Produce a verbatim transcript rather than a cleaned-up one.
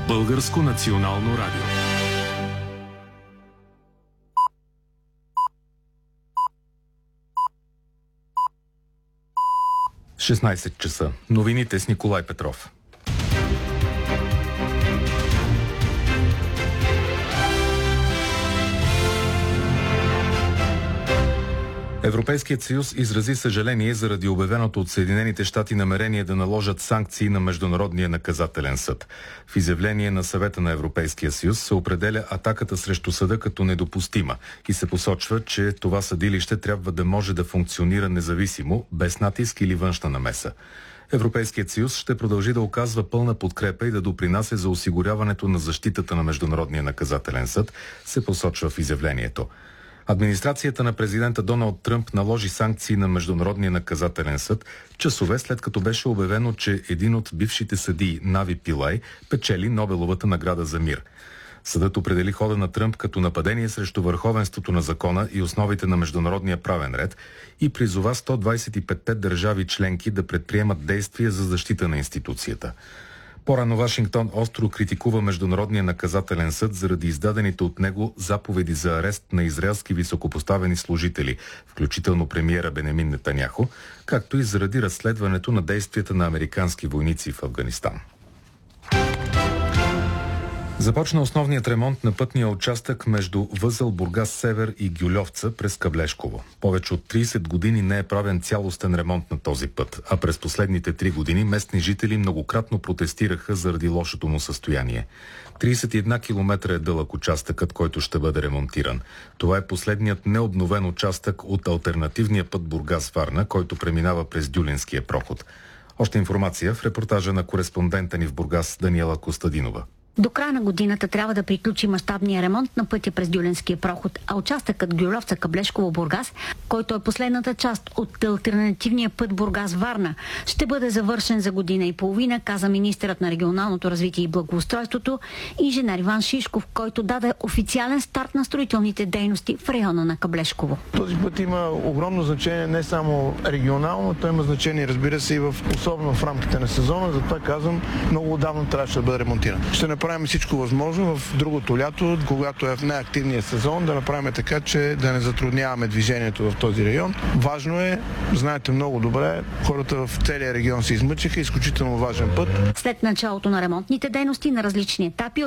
Българско национално радио. шестнайсет часа. Новините с Николай Петров. Европейският съюз изрази съжаление заради обявеното от Съединените щати намерение да наложат санкции на Международния наказателен съд. В изявление на Съвета на Европейския съюз се определя атаката срещу съда като недопустима и се посочва, че това съдилище трябва да може да функционира независимо, без натиск или външна намеса. Европейският съюз ще продължи да оказва пълна подкрепа и да допринася за осигуряването на защитата на Международния наказателен съд, се посочва в изявлението. Администрацията на президента Доналд Тръмп наложи санкции на Международния наказателен съд часове след като беше обявено, че един от бившите съдии, Нави Пилай, печели Нобеловата награда за мир. Съдът определи хода на Тръмп като нападение срещу върховенството на закона и основите на международния правен ред и призова сто двайсет и петте държави членки да предприемат действия за защита на институцията. По-рано Вашингтон остро критикува Международния наказателен съд заради издадените от него заповеди за арест на израелски високопоставени служители, включително премиера Бенямин Нетаняху, както и заради разследването на действията на американски войници в Афганистан. Започна основният ремонт на пътния участък между възел Бургас-Север и Гюльовца през Каблешково. Повече от трийсет години не е правен цялостен ремонт на този път, а през последните три години местни жители многократно протестираха заради лошото му състояние. трийсет и един километра е дълъг участъкът, който ще бъде ремонтиран. Това е последният необновен участък от алтернативния път Бургас-Варна, който преминава през Дюлинския проход. Още информация в репортажа на кореспондента ни в Бургас Даниела Костадинова. До края на годината трябва да приключи мащабния ремонт на пътя през Дюленския проход, а участъкът Гюльовца Каблешково Бургас, който е последната част от алтернативния път Бургас-Варна, ще бъде завършен за година и половина, каза министърът на регионалното развитие и благоустройството инженер Иван Шишков, който даде официален старт на строителните дейности в района на Каблешково. Този път има огромно значение не само регионално, той има значение, разбира се, и в, особено в рамките на сезона, затова казвам, много отдавна трябваше да бъде ремонтиран. Ще направим всичко възможно в другото лято, когато е в най-активния сезон, да направим така, че да не затрудняваме движението в този район. Важно е, знаете много добре, хората в целия регион се измъчиха, изключително важен път. След началото на ремонтните дейности на различни етапи